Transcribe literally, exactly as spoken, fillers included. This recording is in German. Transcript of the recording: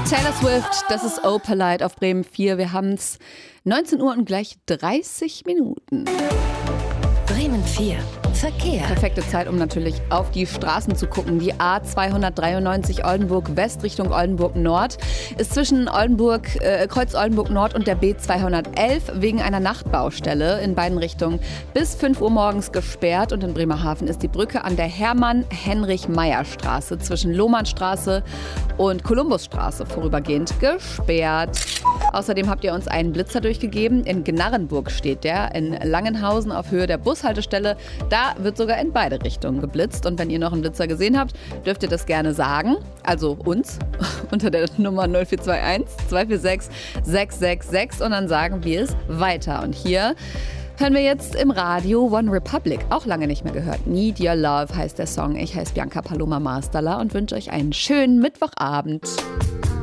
Taylor Swift, das ist Opalite auf Bremen vier. Wir haben es neunzehn Uhr und gleich dreißig Minuten. Bremen vier. Verkehr. Perfekte Zeit, um natürlich auf die Straßen zu gucken. Die A zweihundertdreiundneunzig Oldenburg West Richtung Oldenburg Nord ist zwischen Oldenburg, äh, Kreuz Oldenburg Nord und der B zweihundertelf wegen einer Nachtbaustelle in beiden Richtungen bis fünf Uhr morgens gesperrt. Und in Bremerhaven ist die Brücke an der Hermann-Heinrich-Meyer-Straße zwischen Lohmannstraße und Kolumbusstraße vorübergehend gesperrt. Außerdem habt ihr uns einen Blitzer durchgegeben. In Gnarrenburg steht der, in Langenhausen auf Höhe der Bushaltestelle. Da wird sogar in beide Richtungen geblitzt. Und wenn ihr noch einen Blitzer gesehen habt, dürft ihr das gerne sagen. Also uns unter der Nummer null vier zwei eins zwei vier sechs sechs sechs sechs und dann sagen wir es weiter. Und hier hören wir jetzt im Radio One Republic, auch lange nicht mehr gehört. Need Your Love heißt der Song. Ich heiße Bianca Paloma Masterla und wünsche euch einen schönen Mittwochabend.